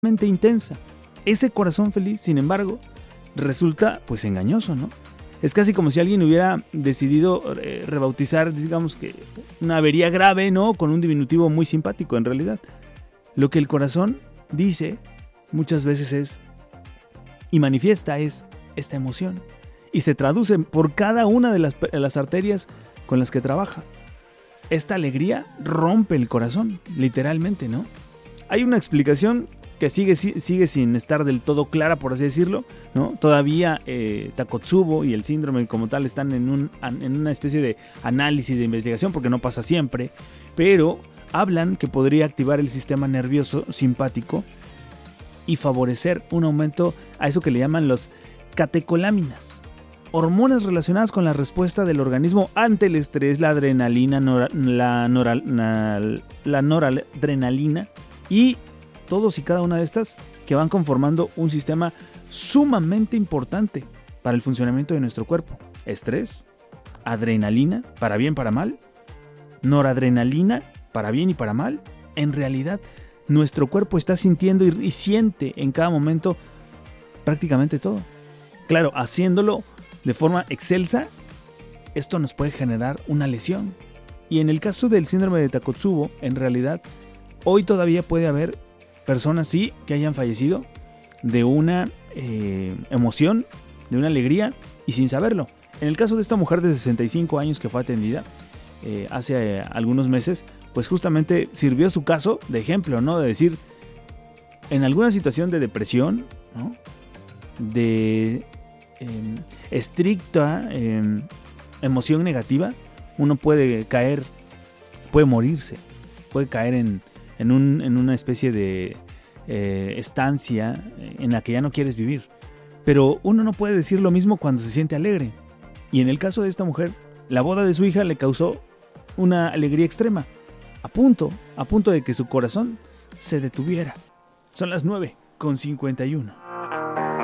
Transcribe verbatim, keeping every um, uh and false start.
intensa. Ese corazón feliz, sin embargo, resulta pues engañoso, ¿no? Es casi como si alguien hubiera decidido eh, rebautizar, digamos que una avería grave, ¿no? Con un diminutivo muy simpático en realidad. Lo que el corazón dice muchas veces es y manifiesta es esta emoción y se traduce por cada una de las, de las arterias con las que trabaja. Esta alegría rompe el corazón, literalmente, ¿no? Hay una explicación que sigue, sigue sin estar del todo clara, por así decirlo, ¿no? Todavía eh, Takotsubo y el síndrome como tal están en, un, en una especie de análisis de investigación, porque no pasa siempre, pero hablan que podría activar el sistema nervioso simpático y favorecer un aumento a eso que le llaman los catecolaminas, hormonas relacionadas con la respuesta del organismo ante el estrés, la adrenalina, nora, la, nora, la, la noradrenalina y todos y cada una de estas que van conformando un sistema sumamente importante para el funcionamiento de nuestro cuerpo. Estrés, adrenalina, para bien, para mal, noradrenalina, para bien y para mal. En realidad, nuestro cuerpo está sintiendo y, y siente en cada momento prácticamente todo. Claro, haciéndolo de forma excelsa, esto nos puede generar una lesión. Y en el caso del síndrome de Takotsubo, en realidad, hoy todavía puede haber personas, sí, que hayan fallecido de una eh, emoción, de una alegría y sin saberlo. En el caso de esta mujer de sesenta y cinco años que fue atendida eh, hace eh, algunos meses, pues justamente sirvió su caso de ejemplo, ¿no? De decir, en alguna situación de depresión, ¿no? De eh, estricta eh, emoción negativa, uno puede caer, puede morirse, puede caer en En, un, en una especie de eh, estancia en la que ya no quieres vivir. Pero uno no puede decir lo mismo cuando se siente alegre. Y en el caso de esta mujer, la boda de su hija le causó una alegría extrema, a punto, a punto de que su corazón se detuviera. Son las nueve con cincuenta y uno.